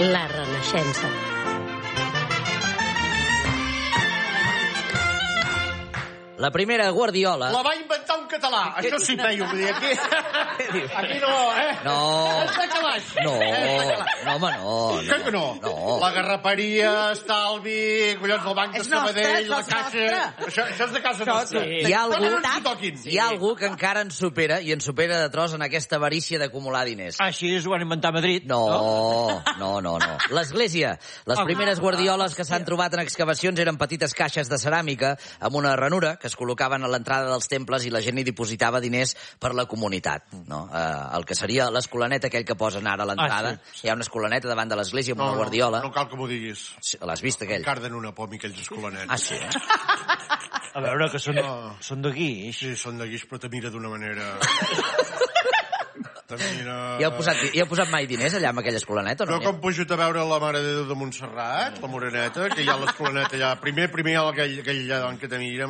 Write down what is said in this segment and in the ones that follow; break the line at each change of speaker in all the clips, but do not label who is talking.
La Renaixença.
La primera Guardiola...
La va inventar un català. Això sí, feio. Vull dir, aquí no,
No.
És de calaix.
No, home, no.
Que no? La garraperia, estalvi, collons del Banc de Sabadell, la caixa... Això és de casa nostra.
Hi ha algú que encara ens supera, i ens supera de tros en aquesta avarícia d'acumular diners.
Així ho van inventar a Madrid.
No. L'Església. Les primeres guardioles que s'han trobat en excavacions eren petites caixes de ceràmica amb una ranura que es col·locaven a l'entrada dels temples i la gent hi dipositava diners per la comunitat. No? El que seria l'escolanet aquell que posen ara a l'entrada. Hi ha una escolaneta davant de l'església amb una guardiola.
No cal que m'ho diguis.
L'has vist, aquell?
Carden una por, aquells escolanets.
Ah, sí?
A veure, que són de guix.
Sí, són de guix, però te mira d'una manera...
Hi heu posat mai diners allà amb aquella escolaneta?
No, com pujo a veure la Mare de Déu de Montserrat, la Moreneta, que hi ha l'escolaneta allà. Primer hi ha aquell lladon que te mira...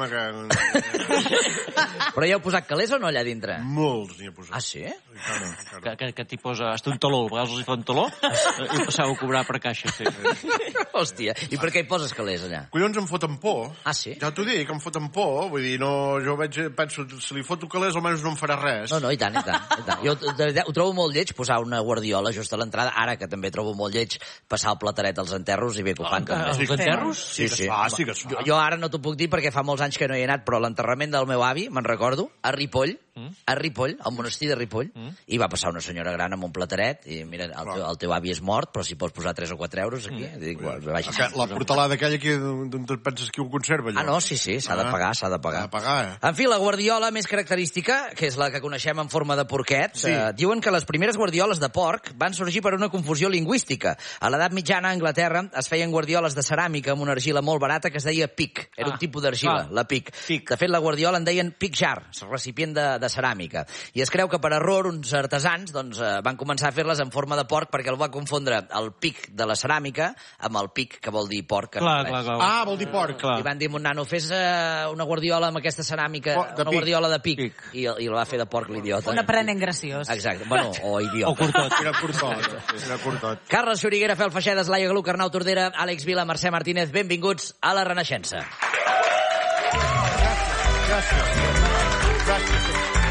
Però hi heu posat calés o no allà dintre?
Molts n'hi he posat.
Ah, sí?
Que t'hi posa... Hasta un taló. A vegades els hi fa un taló i passeu a cobrar per caixa. Sí.
Hòstia, i per què hi poses calés allà?
Collons, em foten por.
Ah, sí?
Ja t'ho dic, em foten por. Vull dir, no, jo penso, si li foto calés almenys no em farà res.
No, i tant. Jo ho trobo molt lleig posar una guardiola just a l'entrada, ara que també trobo molt lleig passar el plataret als enterros i bé que ho fan també.
Els enterros?
Sí que es fa. Jo ara no t'ho puc dir perquè fa molts anys que no hi he anat, però l'enterrament del meu avi, me'n recordo, a Ripoll, al monestir de Ripoll, i va passar una senyora gran amb un plataret i mira, el teu avi és mort, però si pots posar 3 o 4 euros aquí, dic,
la portalada aquella aquí, d'on penses que ho conserva?
Ah, no, sí, s'ha de pagar, s'ha de pagar. En fi, la guardiola més característica, que és la que coneixem en forma de porquet, diuen que les primeres guardioles de porc van sorgir per una confusió lingüística. A l'edat mitjana, a Anglaterra, es feien guardioles de ceràmica amb una argila molt barata que es deia pic. Era un tipus d'argila, la pic. De fet, la guardiola en deien pic jar, recipient de ceràmica. I es creu que per error uns artesans van començar a fer-les en forma de porc perquè el va confondre el pic de la ceràmica amb el pic, que vol dir porc.
Ah, vol dir porc.
I van dir a un nano, fes una guardiola amb aquesta ceràmica, una guardiola de pic. I el va fer de porc, l'idiota.
Un aprenent graciós.
Exacte. Bueno, o idiota.
O curtot.
Era curtot.
Carles Xuriguera, Fel Feixedes, Laia Gluc, Arnau Tordera, Àlex Vila, Mercè Martínez, benvinguts a La Renaixença.
Gràcies.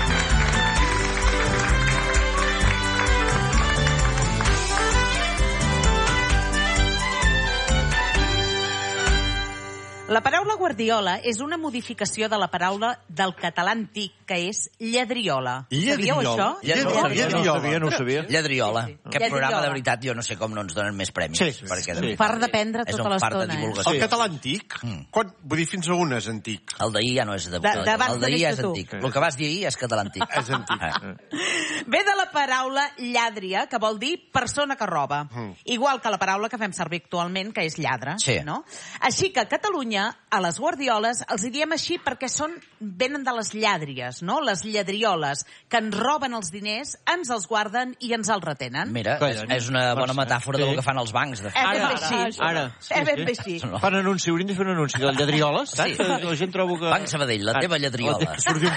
La paraula guardiola és una modificació de la paraula del català antic, que és lladriola. Sabíeu això?
No ho sabia.
Lladriola. Aquest programa, de veritat, jo no sé com no ens donen més premis.
Sí. Fart d'aprendre tota l'estona.
El català antic? Vull dir, fins a on és antic?
El d'ahir ja no és de... El d'ahir és antic. El que vas dir ahir és català antic.
És antic.
Ve de la paraula llàdria, que vol dir persona que roba. Igual que la paraula que fem servir actualment, que és lladre. Així que a Catalunya, a les guardioles, els diem així perquè venen de les llàdries, no? Les lladrioles, que ens roben els diners, ens els guarden i ens els retenen.
Mira, és una bona metàfora del que fan els bancs, de fet.
És ben bé així.
Fan anunci, haurien de fer un anunci de lladrioles, saps? La gent trobo que...
Banc Sabadell, la teva lladriola.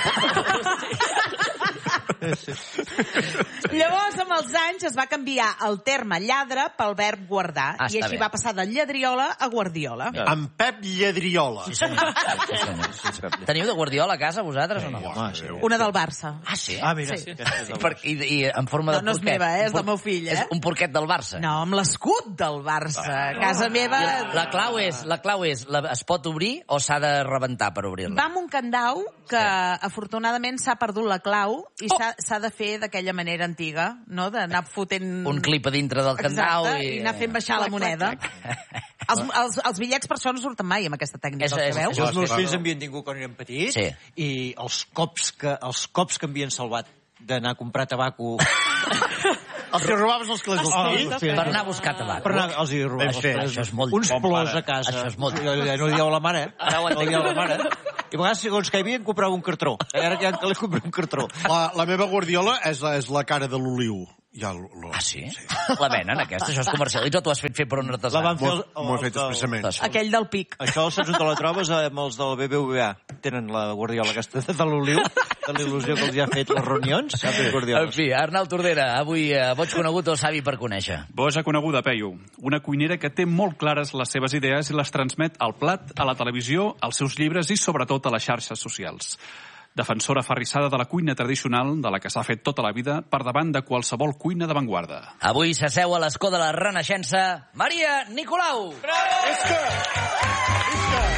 Llavors, amb els anys, es va canviar el terme lladre pel verb guardar, i així va passar de lladriola a guardiola.
En Pep Lladriola.
Teniu de guardiola a casa, vosaltres, o no?
Una del Barça.
Ah, sí?
Ah, mira.
I en forma de porquet.
No és meva, és del meu fill,
És un porquet del Barça.
No, amb l'escut del Barça. A casa meva...
La clau és, es pot obrir o s'ha de rebentar per obrir-la?
Va amb un candau que, afortunadament, s'ha perdut la clau i s'ha de fer d'aquella manera antiga, no? D'anar fotent...
Un clip a dintre del candau.
I anar fent baixar la moneda. Els bitllets per això no surten mai amb aquesta tècnica, sabeu?
Els meus fills havien tingut quan eren petits i els cops que havien salvat d'anar a comprar tabaco...
Els que robaves els calés dels fills?
Per anar a buscar tabac.
Els hi robaves els calés.
Això és molt...
Uns plors a casa.
Això és molt...
No li dieu a la mare, No li dieu a la mare. I a vegades, segons que hi havia, comprava un cartró. Ara que calia comprar un cartró.
La meva guardiola és la cara de l'oliu.
Ah, sí? La venen, aquesta? Això és comercialitzat o t'ho has fet fer per un artesà?
M'ho he fet expressament.
Aquell del pic.
Això saps on te la trobes? Amb els del BBVA. Tenen la guardiola aquesta de l'oliu de la il·lusió que els ha fet les reunions.
En fi, Arnau Tordera, avui boig conegut o savi per conèixer?
Boja coneguda, Peyu. Una cuinera que té molt clares les seves idees i les transmet al plat, a la televisió, als seus llibres i sobretot a les xarxes socials. Defensora aferrissada de la cuina tradicional, de la que s'ha fet tota la vida, per davant de qualsevol cuina d'avantguarda.
Avui s'asseu a l'escó de la Renaixença, Maria Nicolau!
Bravo! Visca!